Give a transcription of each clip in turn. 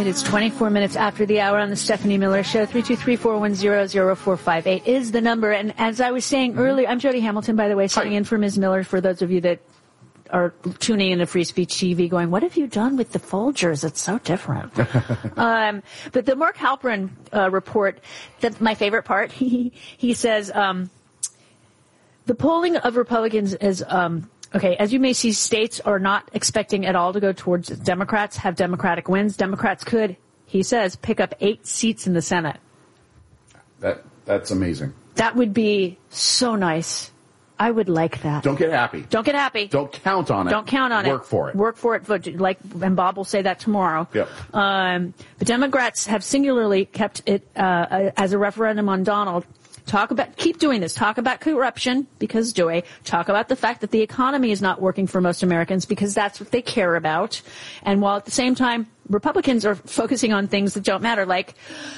It is 24 minutes after the hour on the Stephanie Miller Show. 323-410-0458 is the number. And as I was saying earlier, I'm Jody Hamilton, by the way, sitting in for Ms. Miller, for those of you that are tuning into Free Speech TV going, what have you done with the Folgers? It's so different. But the Mark Halperin report, that's my favorite part. He says the polling of Republicans is okay, as you may see, states are not expecting at all to go towards Democrats, have Democratic wins. Democrats could, he says, pick up 8 seats in the Senate. That's amazing. That would be so nice. I would like that. Don't get happy. Don't get happy. Don't count on it. Don't count on it. Work for it. Work for it. Vote. And Bob will say that tomorrow. Yep. But Democrats have singularly kept it as a referendum on Donald. Keep doing this. Talk about corruption, because joy. Talk about the fact that the economy is not working for most Americans, because that's what they care about. And while at the same time, Republicans are focusing on things that don't matter, like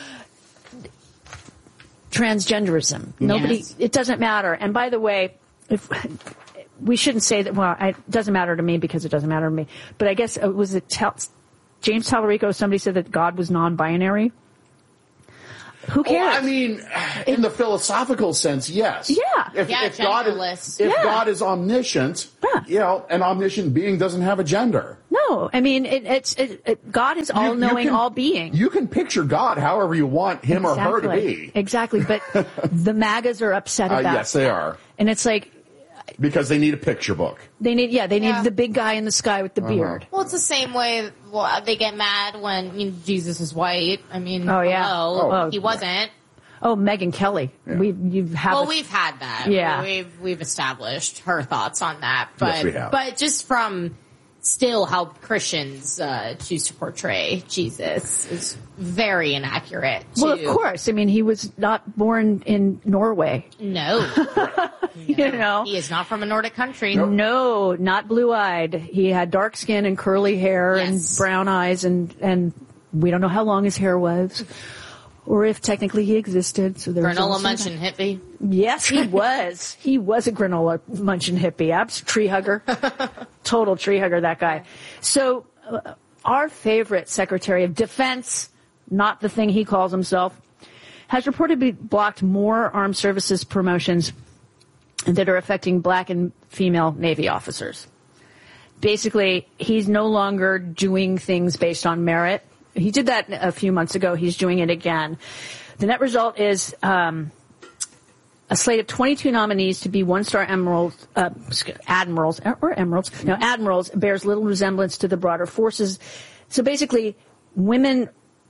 transgenderism. Yes. It doesn't matter. And by the way, we shouldn't say that, well, it doesn't matter to me because it doesn't matter to me. But I guess James Tallarico, somebody said that God was non-binary. Who cares? Well, I mean, in the philosophical sense, yes. Yeah. If God is omniscient, an omniscient being doesn't have a gender. No, I mean, God is all-knowing, all-being. You can picture God however you want him or her to be. Exactly, but the MAGAs are upset about yes, they are. And it's like, because they need a picture book. They need the big guy in the sky with the beard. Well, it's the same way they get mad when Jesus is white. I mean, he wasn't. Oh, Megyn Kelly. Yeah. We've had that. Yeah. We've established her thoughts on that. But, yes, we have. But just from still how Christians choose to portray Jesus is very inaccurate. Well, of course. I mean, he was not born in Norway. No. You know, he is not from a Nordic country. Nope. No, not blue-eyed. He had dark skin and curly hair and brown eyes, and we don't know how long his hair was, or if technically he existed. So there granola munching hippie. Yes, he was. He was a granola munching hippie. Tree hugger, total tree hugger. That guy. So our favorite Secretary of Defense, not the thing he calls himself, has reportedly blocked more armed services promotions that are affecting black and female Navy officers. Basically, he's no longer doing things based on merit. He did that a few months ago. He's doing it again. The net result is a slate of 22 nominees to be one-star admirals bears little resemblance to the broader forces. So basically, women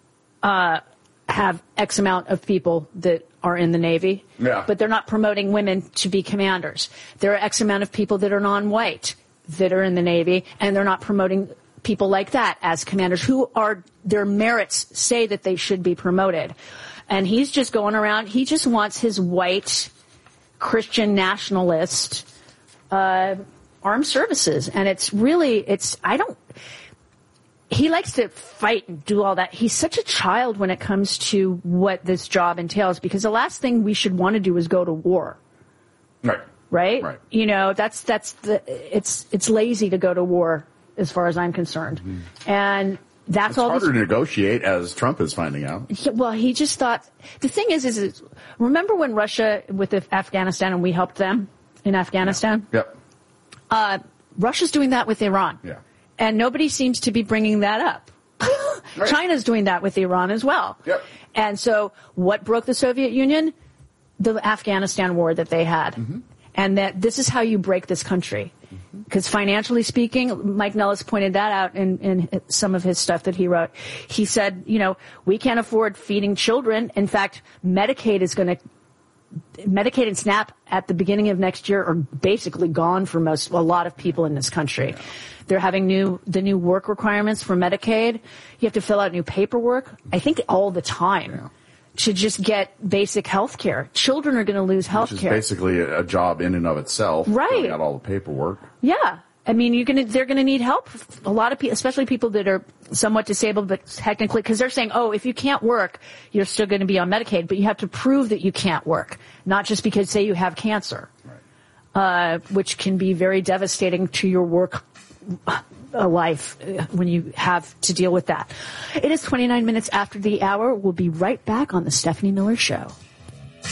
have X amount of people that are in the Navy, but they're not promoting women to be commanders. There are X amount of people that are non-white that are in the Navy, and they're not promoting people like that as commanders who are, their merits say that they should be promoted. And he's just going around, he just wants his white Christian nationalist armed services. And he likes to fight and do all that. He's such a child when it comes to what this job entails, because the last thing we should want to do is go to war. Right? You know, it's lazy to go to war as far as I'm concerned. Mm-hmm. And it's harder to negotiate, as Trump is finding out. Well, he just thought, the thing is remember when Russia with Afghanistan and we helped them in Afghanistan? Yep. Russia's doing that with Iran. Yeah. And nobody seems to be bringing that up. Right. China's doing that with Iran as well. Yep. And so what broke the Soviet Union? The Afghanistan war that they had. Mm-hmm. And that this is how you break this country. Because financially speaking, Mike Nellis pointed that out in some of his stuff that he wrote. He said, we can't afford feeding children. In fact, Medicaid and SNAP at the beginning of next year are basically gone for a lot of people in this country. Yeah. They're having the new work requirements for Medicaid. You have to fill out new paperwork, I think all the time. Yeah. To just get basic health care. Children are going to lose health care. Which is basically a job in and of itself. Right. Filling out all the paperwork. Yeah. I mean, they're going to need help. A lot of people, especially people that are somewhat disabled, but technically, because they're saying, if you can't work, you're still going to be on Medicaid, but you have to prove that you can't work. Not just because, say, you have cancer. Right. Which can be very devastating to your work a life when you have to deal with that. It is 29 minutes after the hour. We'll be right back on the Stephanie Miller Show.